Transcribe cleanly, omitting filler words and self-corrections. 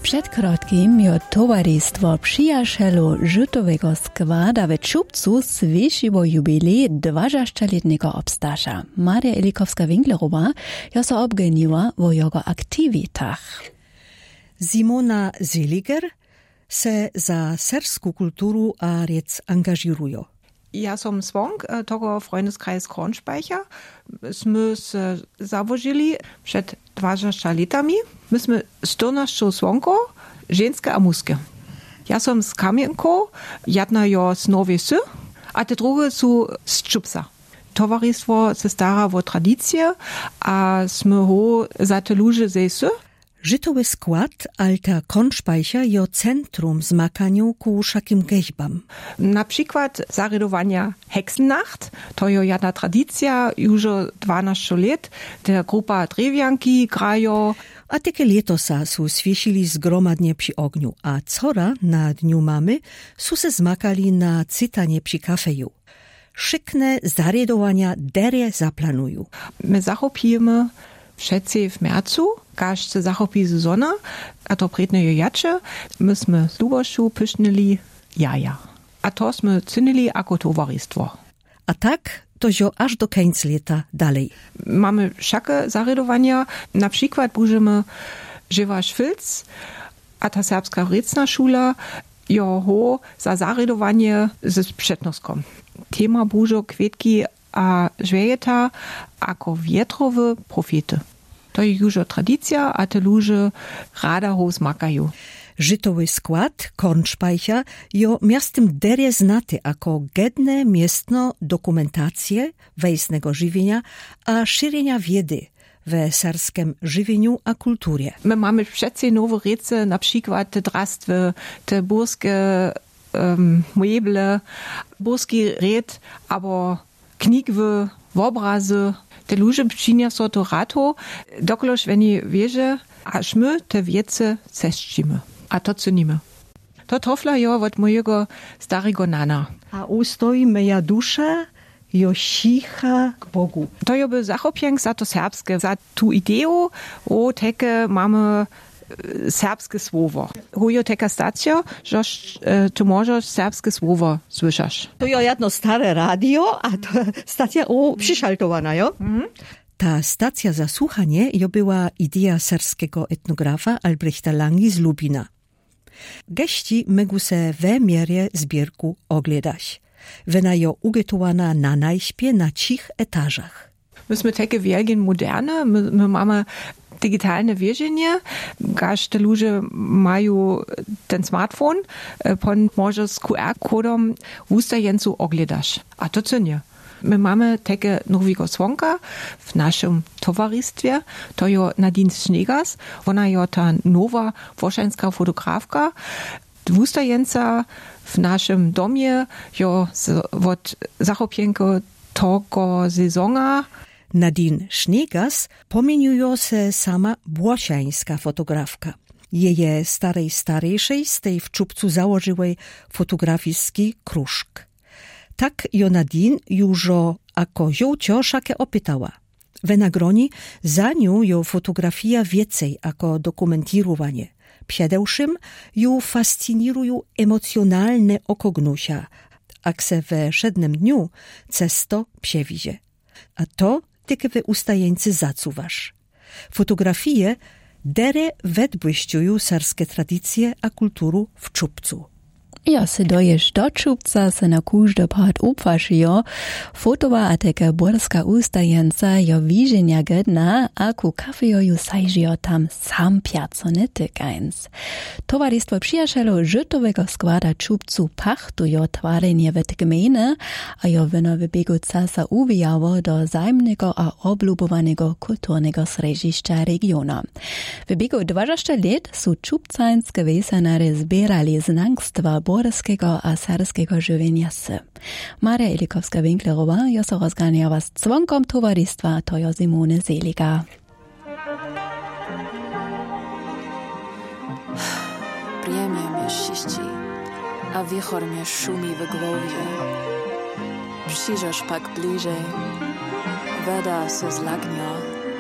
Przed krótkim miało towarzystwo przyjacielu Żytowego składa w Czubcu zwiesiło jubilej 20-letniego obstarza. Maria Elikowska-Winklerowa się obgoniła o jego aktywitach. Simona Seliger se za serbską kulturę a riec angażiruje. Ja som Swong, tego Freundeskreis Kronspeicher. Myśmy się założyli przed 20 latami. Myśmy 14 Swonko, żeńskie a mużskie. Ja som z Kamienko, jedna jo z Nowej Sy, a te drugie są z Czubca. Towarzystwo se stara o tradycję, a sme ho za te ludzie ze Sy. Żytowy skład Alta Kronspeicher jo centrum zmakaniu ku szakim geźbam. Na przykład zaredowania Hexennacht, to jo jedna tradycja, już 12 lat, te grupa Drewjanki grają. A takie letosa su swiesili zgromadnie przy ogniu, a cora na dniu mamy su se zmakali na cytanie przy kafeju. Szykne zaredowania derie zaplanują. My zachopimy wszędzie w marcu, każdy zachopi sezona, a to predne jacze, myśmy z Luboszu pysznyli jaja. A to sme cynili jako towarzystwo. A tak to jo aż do końca lata dalej. Mamy wszakie zaredowania, na przykład będziemy żywa Szwilc, a ta serbska recna szula, joho za zaredowanie ze przednoskom. Tema bużo kwietki a żwejeta jako wietrowe profety. To jest już tradycja, a te ludzie rada ho smakają. Żytowy skład Kronspeicher jo miastem derie znaty jako gedne miestno dokumentacje wejsnego żywienia a szyrenia wiedzy w serbskim żywieniu a kulturze. My mamy wszędzie nowe rece, na przykład te drastwy, te burskie meble, burski red, aber knigwy, obrazy. Te ludzie przyczynia się to rato, dokąd oni wierzą, aż my te wiece ceszczymy. A to cenimy. To trofla jo od mojego starego nana. A ustoi moja dusza jo sicha k Bogu. To jo by zachopienk za to serbskie, za tu ideę, o teke mamy serbskie słowo. Hujo teka stacja, że tu możesz serbskie słowo słyszasz. To jo jedno stare radio, a to stacja przyszaltowana, jo? Ta stacja za słuchanie jo była idea serbskiego etnografa Albrechta Langi z Lubina. Geści mogą se we mierze zbierku oglądać. Wena jo ugotowana na najśpie na 3 etażach. Myśmy takie wielkie moderne, my mamy digitalne wierzenie, każdy ludzie mają ten smartfon, pon może z QR-kodem ustajencu oglądać. A to co nie? My mamy takie nowego Swonka w naszym towarzystwie, to jo Nadine Schneegers, ona jo ta nowa woszańska fotografka, ustajenca w naszym domie, jo od zachopienko tego sezona. Nadine Schneegers pomieniuje się sama włosiańska fotografka. Jeje starejszej z tej w Czubcu założyłej fotografijski kruszk. Tak jo Nadine już ako jołcio szakie opytała. We nagroni za nią jo fotografia więcej ako dokumentowanie. Przedewszym ją fascynują emocjonalne okognusia, ak se we szednym dniu cesto przewizie. A to tylko we ustajeńcy zacuwasz. Fotografie dere wedbłyściują serskie tradycje a kulturu w Czubcu. Ja se dojesz do Czubca, se na każdy part upwaszyjo, fotowa a taka borska ustajenca jo widzenia gedna, a ku kafejo ju sajžijo tam sam piaco ne tykajns. Towarzystwo przyjacielu Żytowego składa Czubcu pachtujo twarenie w gminy, a jo wyno w biegu czasu uwijało do zajmnego a oblubowanego kulturnego središća regiona. W biegu 20 lat su czubcańskie wesanary zbierali znangstwa borskiego a serskiego żywienia sy. Maria Elikowska-Winklerowa jo so rozganiała z członkom towarzystwa, to jo Simone Seliger. Przyjemnie mnie sziści, a wichor mnie szumi w głowie. Przyjdziesz pak bliżej, woda se zlagnia,